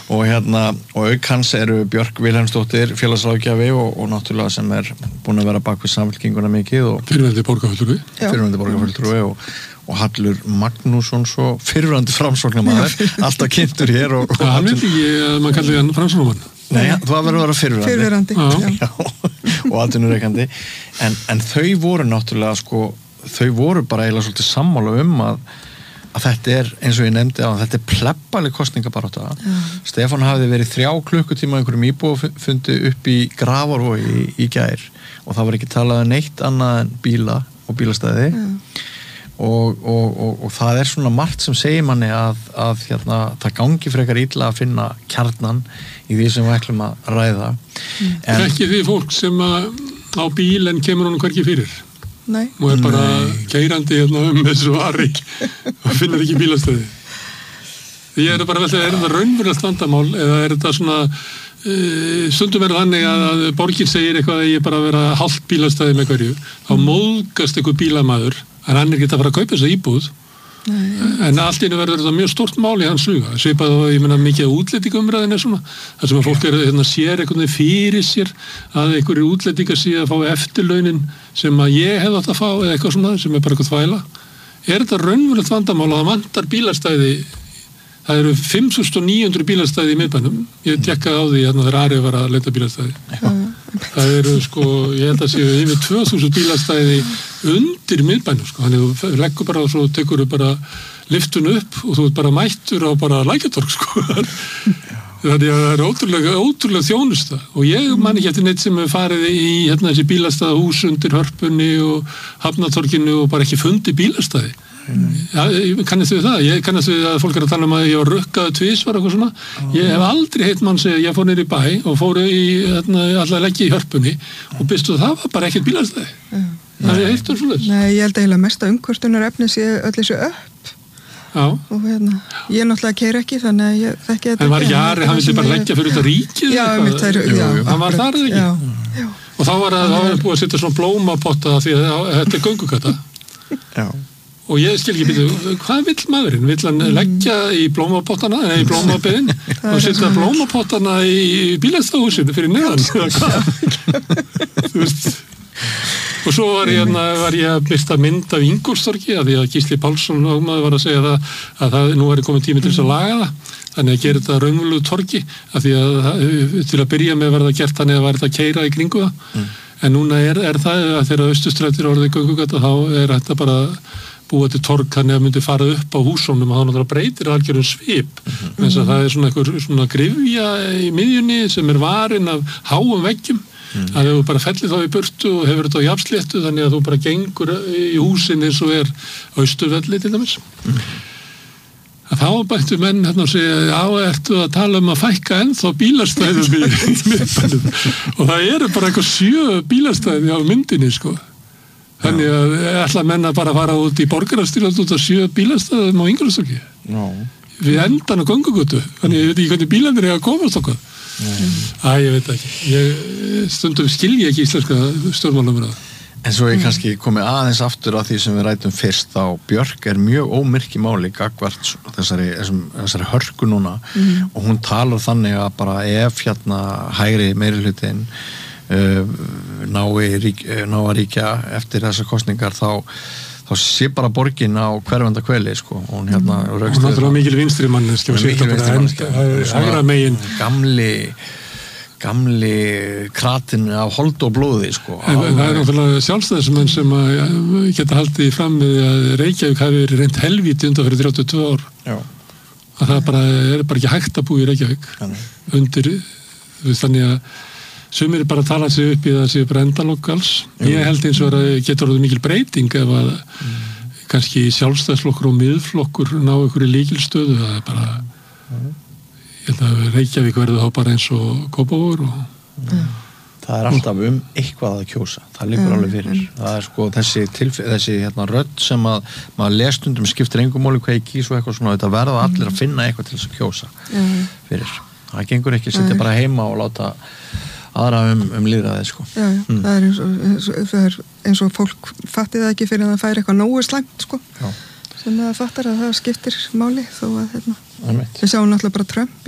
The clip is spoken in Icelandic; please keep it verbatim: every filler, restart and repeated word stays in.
og hérna, og auk hans eru Björk Vilhelmsdóttir félagsráðgjafi og, og náttúrulega sem er búin að vera bak við Samfylkinguna mikið og fyrrverandi borgarfulltrúi fyrrverandi borgarfulltrúi og, og Hallur Magnússon svo fyrrverandi framsóknarmaður alltaf kynntur hér og, og ja, hann veit ekki að maður kalli hann framsóknarmann. Nei, það verður að vera fyrrverandi, fyrrverandi. Já. Já, og atvinnurekandi en, en þau voru náttúrulega sko, þau voru bara eiginlega svolítið sammála um að, að þetta er, eins og ég nefndi á þetta er plebbaleg kosningabarátta. Stefán hafði verið þrjá klukkutíma einhverjum íbúafundi upp í Grafarvogi í, í gær og það var ekki talað neitt annað en bíla og bílastæði og, og, og, og það er svona margt sem segir manni að, að hérna, það gangi frekar illa að finna kjarnan í því sem við ætlum að ræða. Mm. En ekki því fólk sem að, á bíl en kemur honum hvergi fyrir. Nei. Og er bara keyrandi hérna um þessu varik og finnur ekki bílastæði. Því ég er bara vel að er þetta raunverulegt vandamál eða er þetta svona uh, stundum er þannig að, að borgin segir eitthvað að ég bara vera hálft bílastæði með hverju. Þá móðgast einhver bílamaður en hann er ekki að fara að kaupa þessa íbúð. Nei, en allt einu verður þetta mjög stórt mál í hans huga svipað og ég meina mikið útlendingaumræðin er svona þar sem að fólk er hérna sér einhvern veginn fyrir sér að einhverjir útlendingar sé að fá eftirlaunin sem að ég hef átt að fá eða eitthvað svona sem er bara eitthvað þvæla er þetta raunverulegt vandamál að það vantar bílastæði það eru fimm þúsund níu hundruð bílastæði í miðbænum ég tekkaði á því hérna þegar Ari var að leita bílastæði Já. Það eru sko ég held að séu yfir tvö þúsund bílastæði undir miðbænum sko þannig þú leggur bara og svo tekur þú bara liftun upp og þú ert bara mættur á bara Lækjartorg sko þannig að það er ótrúlega, ótrúlega þjónusta og ég man ekki eftir neitt sem hefur farið í hérna þessi bílastæðahús undir Hörpunni og Hafnatorginu og bara ekki fundi bílastæði Já, ég kannast við það, ég kannast við að fólk er að tala um að ég var rukkaði tvisvar eitthvað svona, ég hef aldrei heitt mann segja, ég fór niður í bæ og fór í hérna, alltaf leggja í Hörpunni og byrstu það var bara ekkert bílastæði það er heilt og svoleiðis. Nei, ég held eiginlega mesta umkvörtunar efni sé öll þessu upp Já. Og hérna, ég náttúrulega keyri ekki þannig að ég þekki þetta En var Jari, hann vildi bara leggja fyrir þetta ríkið Já, mitt þær, já Hann var þar eða ekki? Já, já Og þá var það búið að setja svona blómapotta því að þetta er göngugata Já Og ég skil ekki býta, hvað vill maðurinn? Vill hann leggja í blómapottana, eða í blómabeðin og setja blómapottana í bílastæðahúsinu fyrir neðan? Þú veist. Og svo var ég, var ég að byrta mynd af Ingólfstorgi, að því að Gísli Pálsson og maður var að segja það, að það nú er komið tími til þess að laga það, þannig að gera þetta raunverulegu torgi, að því að til að byrja með var það gert þannig að var þetta að keyra í kringu það. Mm. En núna er, er það að þegar Austurstrætir orðið göngugata, þá er þetta bara búa til torg þannig að myndi fara upp á húsónum og þá náttúrulega breytir algjörum svip mm-hmm. eins og það er svona einhver svona grifja í miðjunni sem er varin af háum veggjum mm. að þú bara fellir þá í burtu og hefur þetta á jafnsléttu þannig að þú bara gengur í húsin eins og er Austurvelli til dæmis mm. að þá bættu menn hérna og segja já, ertu að tala um að fækka ennþá bílastæðum í, í miðbænum og það eru bara eitthvað sjö bílastæði á myndinni sko Þannig að ætla menn að bara fara út í borgarastyrjald út að sjö bílastæðum á Ingólfstorgi. No. Við endan á göngugötu. Þannig ég veit ekki hvernig bílarnir er að komast okkar. Mm. Æ, ég veit ekki. Ég stundum skilji ekki íslenska stjórnmálaumræðu. En svo ég kannski komið aðeins aftur að því sem við rætum fyrst þá Björk er mjög ómyrki máli gagnvart þessari, þessari, þessari hörku núna mm. og hún talar þannig að bara ef hérna hægri meirihlutin Uh, nái, rík, ná að ríkja eftir þessar kostningar þá, þá sé bara borgin á hverfanda kveli sko. og hún hérna og náttúrulega mikil vinstri mann hægra megin gamli gamli kratin af hold og blóði sko. en það er náttúrulega sjálfstæðismenn sem að geta haldið fram með að Reykjavík hafi verið reynt helvíti undan fyrir þrjátíu og tvö ár Já. að það bara, er bara ekki hægt að búa í Reykjavík Þannig. undir þannig að sumir bara tala sig upp í það séu bara endalok alls. Ég held eins og að getur orðið mikil breyting ef að mm. kannski sjálfstæðsflokkur og miðflokkur ná ykkur í líkilstöðu það er bara mm. ég held að Reykjavík verður þá bara eins og Kópavogur og mm. Það er alltaf um eitthvað að kjósa það liggur alveg fyrir. Það er sko þessi, tilf- þessi hérna, rödd sem að maður les stundum skiptir engum máli hvað ég kýs og eitthvað svona þetta verða allir að finna eitthvað til þess að kjósa fyrir. Það gengur ekki að sitja bara heima og láta aðra um, um líðræði sko. Já, já. Mm. Það er eins og, eins og, það er eins og fólk fatti það ekki fyrir að það færi eitthvað nógu slæmt sko. sem það fattar að það skiptir máli þó að hérna, við sjáum náttúrulega bara Trump